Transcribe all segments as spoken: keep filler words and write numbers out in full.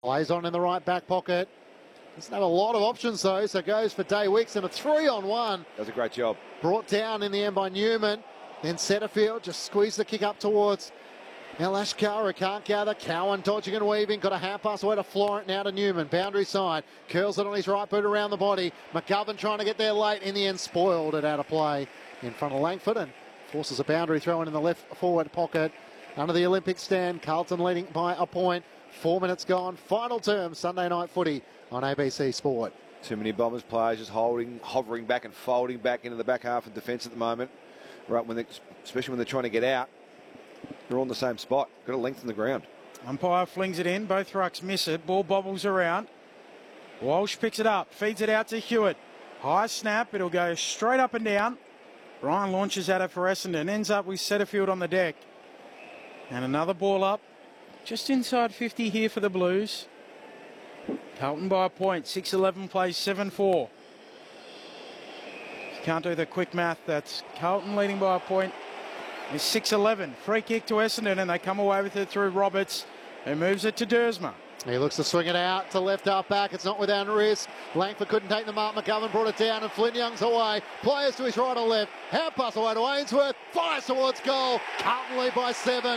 Plays on in the right back pocket. Doesn't have a lot of options though, so goes for Day Wicks and a three on one. Does a great job. Brought down in the end by Newman. Then Setterfield just squeezed the kick up towards Alashkar, can't gather. Cowan dodging and weaving. Got a hand pass away to Florent, now to Newman. Boundary side. Curls it on his right boot around the body. McGovern trying to get there late. In the end, spoiled it out of play in front of Langford and forces a boundary throw in in the left forward pocket. Under the Olympic stand, Carlton leading by a point. Four minutes gone. Final term, Sunday night footy on A B C Sport. Too many Bombers players just holding, hovering back and folding back into the back half of defence at the moment. Right, when they, especially when they're trying to get out. They're all in the same spot. Got a length in the ground. Umpire flings it in. Both rucks miss it. Ball bobbles around. Walsh picks it up. Feeds it out to Hewitt. High snap. It'll go straight up and down. Ryan launches at it for Essendon. Ends up with Setterfield on the deck. And another ball up. Just inside fifty here for the Blues. Carlton by a point. six eleven plays seven four. If you can't do the quick math, that's Carlton leading by a point. It's six eleven. Free kick to Essendon and they come away with it through Roberts, who moves it to Dersma. He looks to swing it out to left half back. It's not without risk. Langford couldn't take the mark. McGovern brought it down and Flynn Young's away. Players to his right or left. Hand pass away to Ainsworth. Fires towards goal. Carlton lead by seven.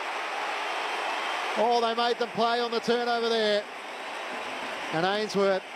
Oh, they made them play on the turnover there. And Ainsworth